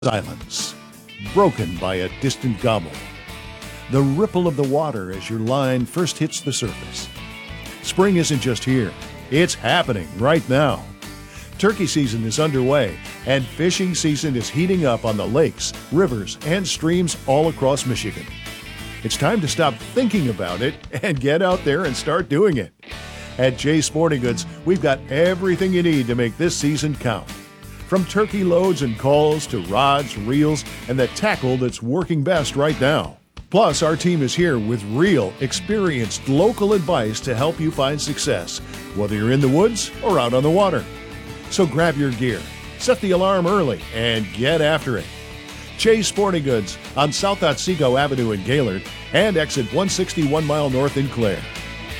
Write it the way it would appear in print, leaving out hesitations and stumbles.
Silence, broken by a distant gobble. The ripple of the water as your line first hits the surface. Spring isn't just here, it's happening right now. Turkey season is underway, and fishing season is heating up on the lakes, rivers, and streams all across Michigan. It's time to stop thinking about it and get out there and start doing it. At Jay's Sporting Goods, we've got everything you need to make this season count. From turkey loads and calls to rods, reels, and the tackle that's working best right now. Plus, our team is here with real, experienced local advice to help you find success, whether you're in the woods or out on the water. So grab your gear, set the alarm early, and get after it. Jay's Sporting Goods on South Otsego Avenue in Gaylord and exit 161 Mile North in Clare.